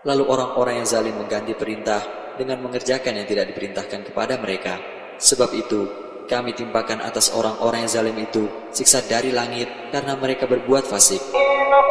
Lalu orang-orang yang zalim mengganti perintah dengan mengerjakan yang tidak diperintahkan kepada mereka. Sebab itu, kami timpakan atas orang-orang yang zalim itu siksa dari langit karena mereka berbuat fasik.